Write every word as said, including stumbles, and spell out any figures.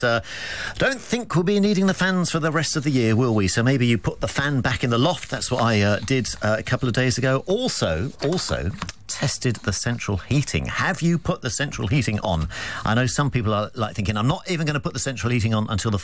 Uh, don't think we'll be needing the fans for the rest of the year, will we? So maybe you put the fan back in the loft. That's what I uh, did uh, a couple of days ago. Also, also tested the central heating. Have you put the central heating on? I know some people are like thinking, I'm not even going to put the central heating on until the